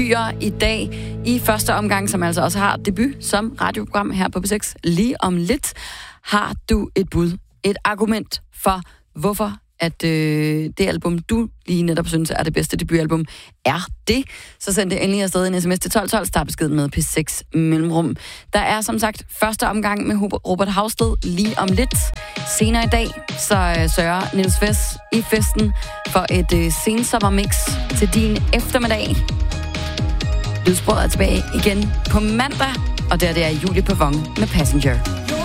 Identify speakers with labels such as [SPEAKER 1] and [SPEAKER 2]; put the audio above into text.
[SPEAKER 1] I dag i første omgang, som altså også har debut som radioprogram her på P6. Lige om lidt har du et bud, et argument for, hvorfor at det album, du lige netop synes er det bedste debutalbum, er det. Så send det endelig afsted en sms til 1212, start beskeden med P6 mellemrum. Der er som sagt første omgang med Robert Haugsted lige om lidt. Senere i dag, så sørger Niels Fess i festen for et sensommermix til din eftermiddag. Lydsporet er tilbage igen på mandag, og det er Julie Pavon med Passenger.